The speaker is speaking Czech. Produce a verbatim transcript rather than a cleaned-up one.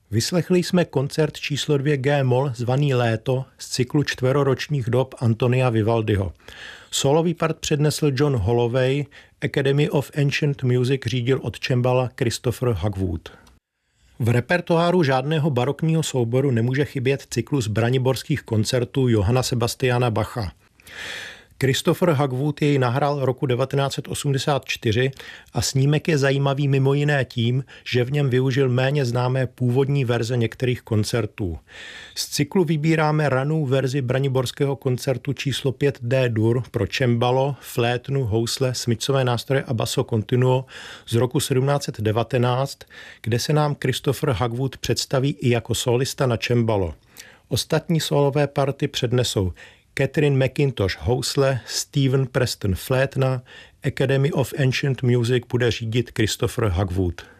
Vyslechli jsme koncert číslo dvě G-moll zvaný Léto z cyklu čtveroročních dob Antonia Vivaldiho. Solový part přednesl John Holloway, Academy of Ancient Music řídil od cembala Christopher Hogwood. V repertoáru žádného barokního souboru nemůže chybět cyklus braniborských koncertů Johanna Sebastiana Bacha. Christopher Hogwood jej nahrál roku devatenáct set osmdesát čtyři a snímek je zajímavý mimo jiné tím, že v něm využil méně známé původní verze některých koncertů. Z cyklu vybíráme ranou verzi braniborského koncertu číslo pět D-dur pro cembalo, flétnu, housle, smyčcové nástroje a basso continuo z roku sedmnáct set devatenáct, kde se nám Christopher Hogwood představí i jako solista na cembalo. Ostatní solové party přednesou Catherine McIntosh housle, Steven Preston flétna, Academy of Ancient Music bude řídit Christopher Hogwood.